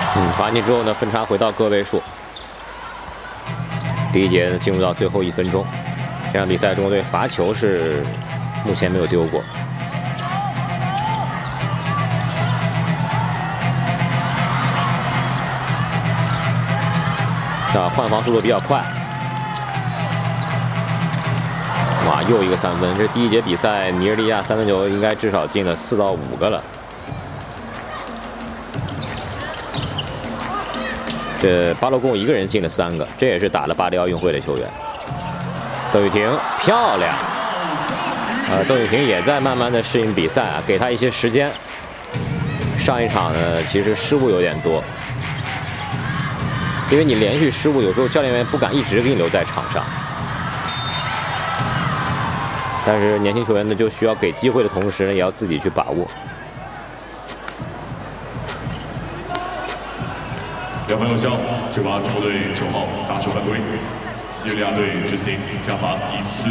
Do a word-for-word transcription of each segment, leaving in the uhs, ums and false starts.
嗯，罚进之后呢，分差回到个位数。第一节呢进入到最后一分钟，这场比赛中国队罚球是目前没有丢过。啊，换防速度比较快。哇，又一个三分！这第一节比赛，尼日利亚三分球应该至少进了四到五个了。这巴洛贡一个人进了三个，这也是打了巴黎奥运会的球员。邓雨婷漂亮，呃，邓雨婷也在慢慢的适应比赛啊，给她一些时间。上一场呢，其实失误有点多。 因为你连续失误，有时候教练员不敢一直给你留在场上。但是年轻球员呢，就需要给机会的同时呢，也要自己去把握。 两分有效，这把中国队九号打出犯规，尼日利亚队执行加罚一次。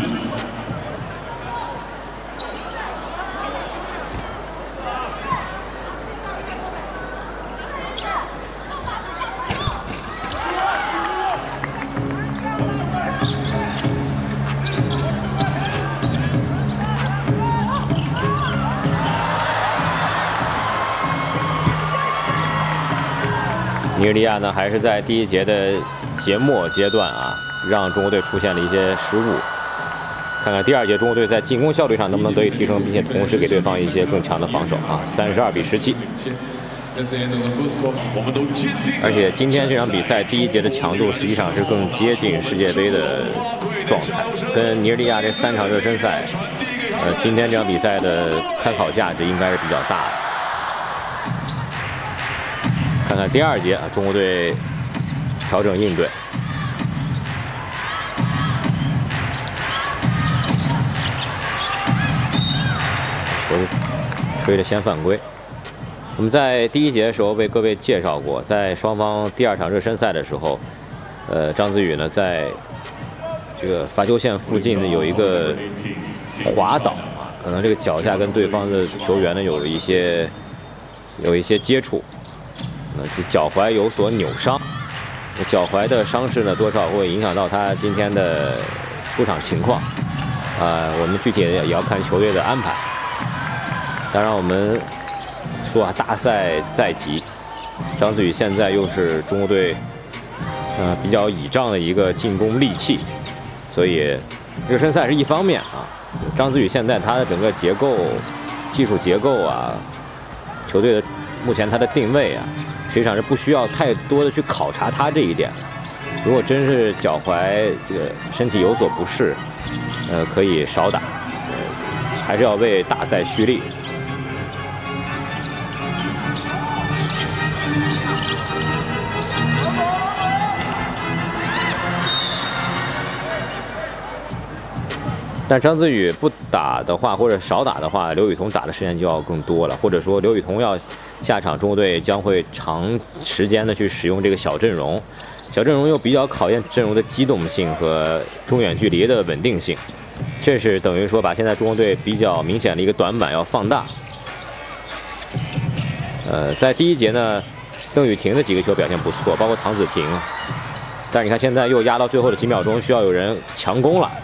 尼日利亚呢，还是在第一节的节末阶段啊，让中国队出现了一些失误。看看第二节中国队在进攻效率上能不能得以提升，并且同时给对方一些更强的防守啊，三十二比十七。而且今天这场比赛第一节的强度实际上是更接近世界杯的状态，跟尼日利亚这三场热身赛，呃，今天这场比赛的参考价值应该是比较大的。 看看第二节啊，中国队调整应对，球吹了先犯规。我们在第一节的时候为各位介绍过，在双方第二场热身赛的时候，呃，张子宇呢在这个罚球线附近呢有一个滑倒啊，可能这个脚下跟对方的球员呢有一些有一些接触。 脚踝有所扭伤，脚踝的伤势呢，多少会影响到他今天的出场情况。呃，我们具体也要看球队的安排。当然，我们说啊，大赛在即，张子宇现在又是中国队呃比较倚仗的一个进攻利器，所以热身赛是一方面啊。张子宇现在他的整个结构、技术结构啊，球队的目前他的定位啊。 实际上是不需要太多的去考察他这一点。如果真是脚踝这个身体有所不适，呃，可以少打，呃，还是要为大赛蓄力。但张子宇不打的话，或者少打的话，刘雨桐打的时间就要更多了，或者说刘雨桐要。 下场中国队将会长时间的去使用这个小阵容，小阵容又比较考验阵容的机动性和中远距离的稳定性，这是等于说把现在中国队比较明显的一个短板要放大。呃，在第一节呢，邓雨婷的几个球表现不错，包括唐子婷，但是你看现在又压到最后的几秒钟，需要有人强攻了。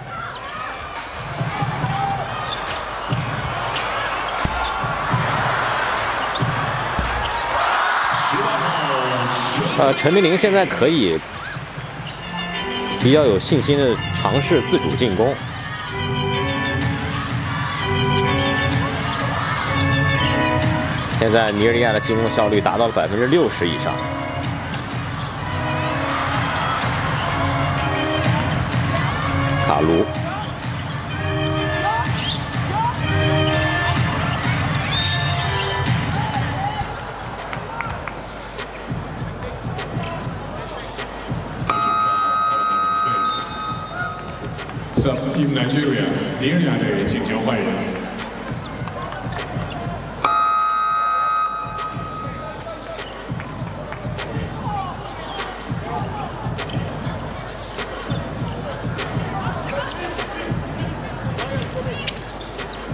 呃，陈明玲现在可以比较有信心的尝试自主进攻。现在尼日利亚的进攻效率达到了百分之六十以上。卡卢。 Team Nigeria， 尼日利亚队请求换人。